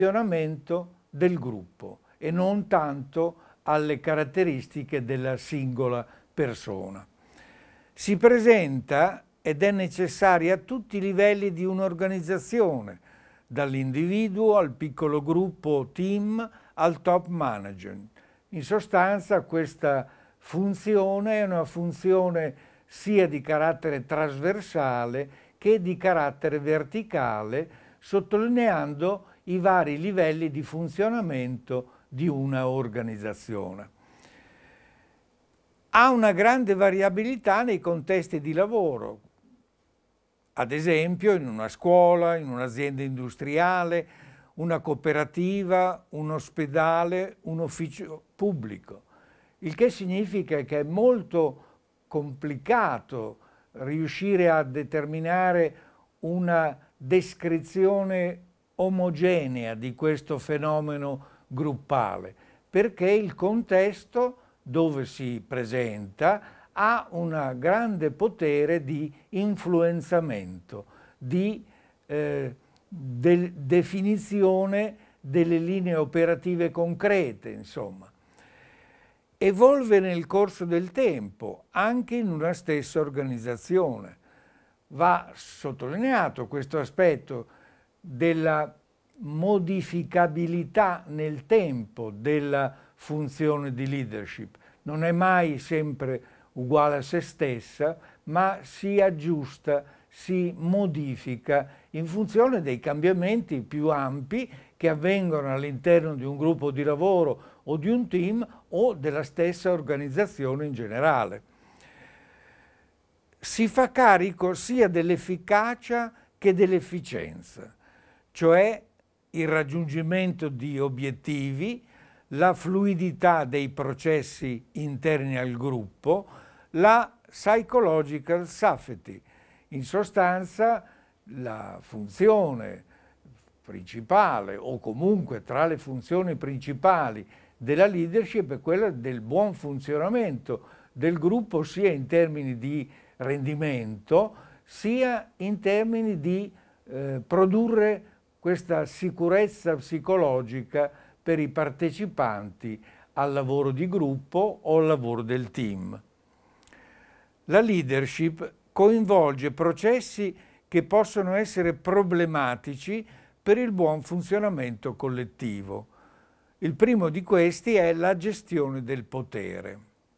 funzionamento del gruppo e non tanto alle caratteristiche della singola persona. Si presenta ed è necessaria a tutti i livelli di un'organizzazione, dall'individuo al piccolo gruppo team al top management. In sostanza questa funzione è una funzione sia di carattere trasversale che di carattere verticale, sottolineando i vari livelli di funzionamento di una organizzazione. Ha una grande variabilità nei contesti di lavoro, ad esempio in una scuola, in un'azienda industriale, una cooperativa, un ospedale, un ufficio pubblico, il che significa che è molto complicato riuscire a determinare una descrizione omogenea di questo fenomeno gruppale, perché il contesto dove si presenta ha un grande potere di influenzamento, di definizione delle linee operative concrete, insomma. Evolve nel corso del tempo, anche in una stessa organizzazione. Va sottolineato questo aspetto della modificabilità nel tempo della funzione di leadership. Non è mai sempre uguale a se stessa, ma si aggiusta, si modifica in funzione dei cambiamenti più ampi che avvengono all'interno di un gruppo di lavoro o di un team o della stessa organizzazione in generale. Si fa carico sia dell'efficacia che dell'efficienza, cioè il raggiungimento di obiettivi, la fluidità dei processi interni al gruppo, la psychological safety. In sostanza, la funzione principale o comunque tra le funzioni principali della leadership è quella del buon funzionamento del gruppo, sia in termini di rendimento, sia in termini di produrre questa sicurezza psicologica per i partecipanti al lavoro di gruppo o al lavoro del team. La leadership coinvolge processi che possono essere problematici per il buon funzionamento collettivo. Il primo di questi è la gestione del potere.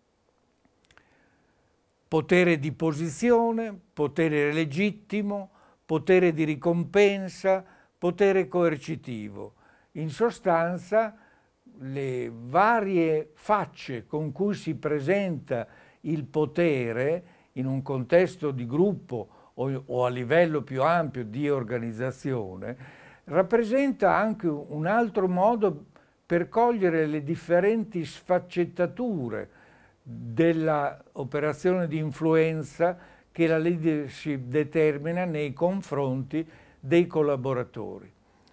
Potere di posizione, potere legittimo, potere di ricompensa, potere coercitivo. In sostanza, le varie facce con cui si presenta il potere in un contesto di gruppo o a livello più ampio di organizzazione rappresenta anche un altro modo per cogliere le differenti sfaccettature dell'operazione di influenza che la leadership determina nei confronti dei collaboratori.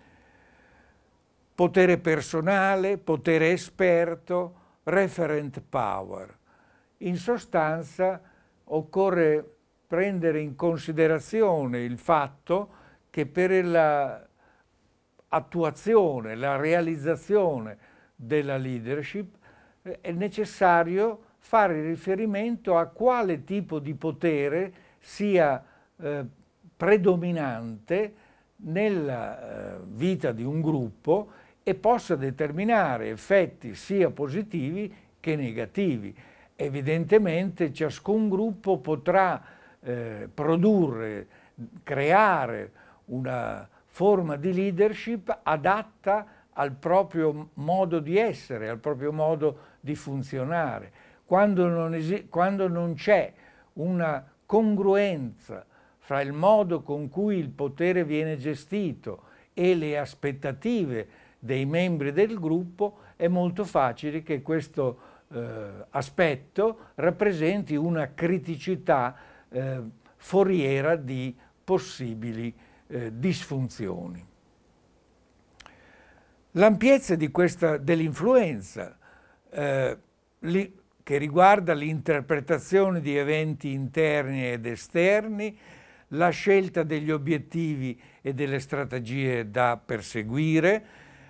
Potere personale, potere esperto, referent power. In sostanza occorre prendere in considerazione il fatto che per l'attuazione, la realizzazione della leadership è necessario fare riferimento a quale tipo di potere sia predominante nella vita di un gruppo e possa determinare effetti sia positivi che negativi. Evidentemente ciascun gruppo potrà produrre, creare una forma di leadership adatta al proprio modo di essere, al proprio modo di funzionare. Quando non c'è una congruenza fra il modo con cui il potere viene gestito e le aspettative dei membri del gruppo, è molto facile che questo aspetto rappresenti una criticità foriera di possibili disfunzioni. L'ampiezza dell'influenza che riguarda l'interpretazione di eventi interni ed esterni, la scelta degli obiettivi e delle strategie da perseguire,